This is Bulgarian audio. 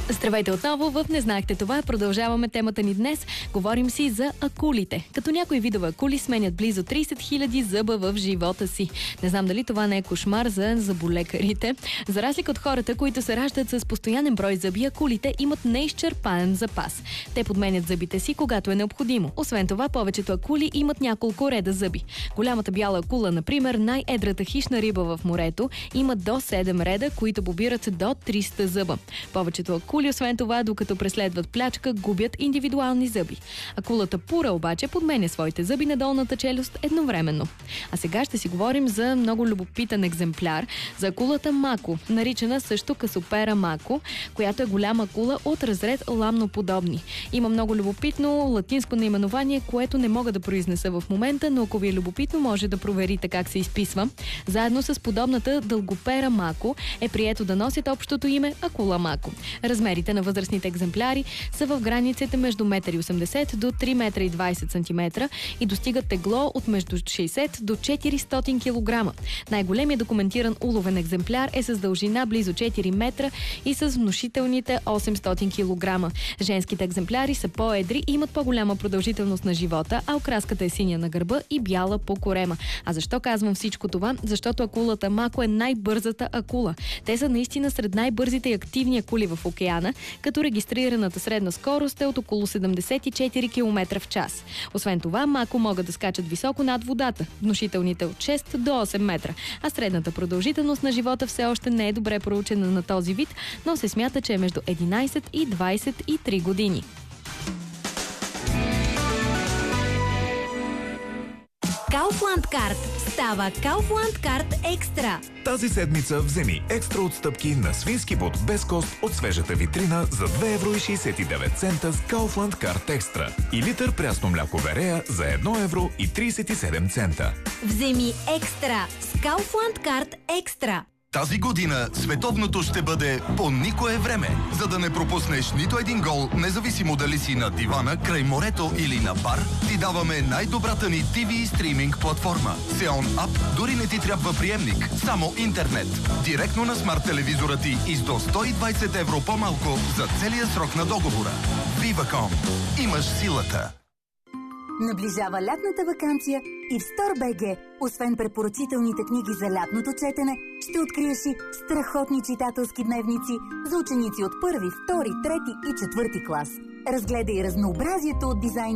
Здравейте отново в Не знаехте това. Продължаваме темата ни днес. Говорим си за акулите. Като някои видове акули сменят близо 30 000 зъба в живота си. Не знам дали това не е кошмар за зъболекарите. За разлика от хората, които се раждат с постоянен брой зъби, акулите имат неизчерпаем запас. Те подменят зъбите си, когато е необходимо. Освен това, повечето акули имат няколко реда зъби. Голямата бяла акула, например, най-едрата хищна риба в морето, има до 7 реда, които побират до 300 зъба. Повечето акули, освен това, докато преследват плячка, губят индивидуални зъби. Акулата пура обаче подменя своите зъби на долната челюст едновременно. А сега ще си говорим за много любопитен екземпляр, за акулата мако, наричана също късопера мако, която е голяма акула от разред ламноподобни. Има много любопитно латинско наименование, което не мога да произнеса в момента, но ако ви е любопитно, може да проверите как се изписва. Заедно с подобната дългопера мако е прието да носят общото име акула мако. Размерите на възрастните екземпляри са в границите между 1,80 м до 3,20 м и достигат тегло от между 60 до 400 кг. Най-големият документиран уловен екземпляр е с дължина близо 4 метра и с внушителните 800 кг. Женските екземпляри са по-едри и имат по-голяма продължителност на живота, а окраската е синя на гърба и бяла по корема. А защо казвам всичко това? Защото акулата мако е най-бързата акула. Те са наистина сред най-бързите и активни акули в океана, като регистрираната средна скорост е от около 74 км в час. Освен това, мако могат да скачат високо над водата, внушителните от 6 до 8 метра, а средната продължителност на живота все още не е добре проучена на този вид, но се смята, че е между 11 и 23 години. Kaufland Card става Kaufland Card Екстра. Тази седмица вземи екстра отстъпки на свински бот без кост от свежата витрина за 2,69 евро с Kaufland Card Екстра и литър прясно мляко Верея за 1,37 евро. Вземи екстра с Kaufland Card Екстра. Тази година световното ще бъде по никое време. За да не пропуснеш нито един гол, независимо дали си на дивана, край морето или на бар, ти даваме най-добрата ни TV и стриминг платформа. Xeon App, дори не ти трябва приемник, само интернет. Директно на смарт телевизора ти и с до 120 евро по-малко за целия срок на договора. Viva.com. Имаш силата. Наближава лятната ваканция и в Store.bg, освен препоръчителните книги за лятното четене, ще откриеш и страхотни читателски дневници за ученици от 1, 2, 3 и 4 клас. Разгледай разнообразието от дизайн